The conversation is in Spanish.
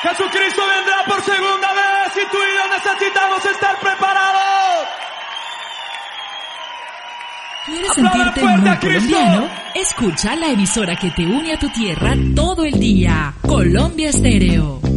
Jesucristo vendrá por segunda vez y tú y yo necesitamos estar preparados. ¿Quieres sentirte muy colombiano? Escucha la emisora que te une a tu tierra todo el día. Colombia Estéreo.